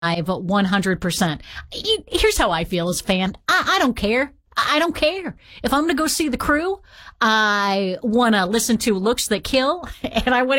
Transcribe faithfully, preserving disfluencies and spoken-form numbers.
I've one hundred percent. Here's how I feel as a fan. I, I don't care. I don't care. If I'm going to go see The Crew, I want to listen to Looks That Kill, and I want